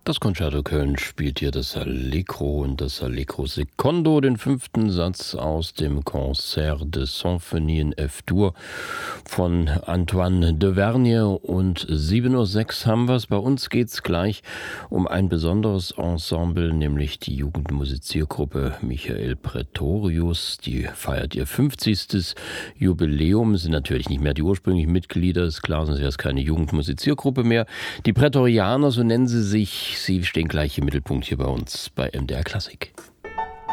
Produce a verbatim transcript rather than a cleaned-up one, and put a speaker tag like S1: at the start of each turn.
S1: Das Concerto Köln spielt hier das Allegro und das Allegro Secondo, den fünften Satz aus dem Concert de Symphonie in F-Dur von Antoine de Vernier. Und sieben Uhr sechs haben wir es. Bei uns geht es gleich um ein besonderes Ensemble, nämlich die Jugendmusiziergruppe Michael Praetorius. Die feiert ihr fünfzigstes Jubiläum, sind natürlich nicht mehr die ursprünglichen Mitglieder, ist klar, sonst wäre es keine Jugendmusiziergruppe mehr. Die Prätorianer, so nennen sie sich. Sie stehen gleich im Mittelpunkt hier bei uns bei M D R Klassik.